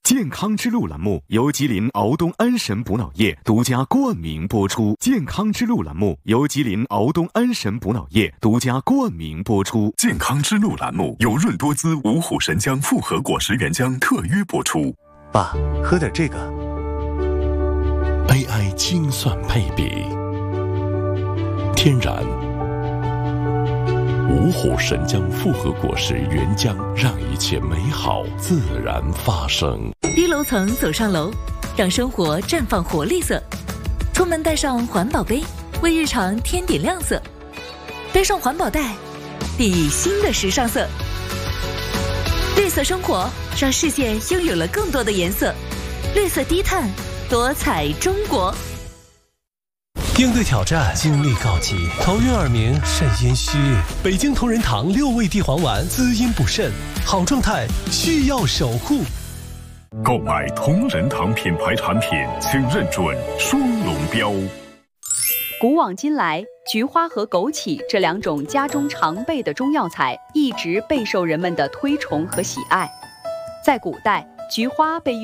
健康之路栏目由吉林敖东安神补脑液独家冠名播出。健康之路栏目由吉林敖东安神补脑液独家冠名播出。 健康之路栏目由润多滋五虎神姜复合果实原浆特约播出。 爸，喝点这个。 AI 精算配比，天然五虎神姜复合果实原浆，让一切美好自然发生。 低楼层走上楼，让生活绽放活力色。出门带上环保杯，为日常添点亮色。背上环保袋，比新的时尚色。绿色生活，让世界拥有了更多的颜色。绿色低碳，多彩中国。 应对挑战，精力告急，头晕耳鸣，肾阴虚。北京同仁堂6味地黄丸，滋阴补肾，好状态需要守护。 购买同仁堂品牌产品，请认准双龙标。 古往今来，菊花和枸杞这两种家中常备的中药材，一直备受人们的推崇和喜爱。在古代，菊花被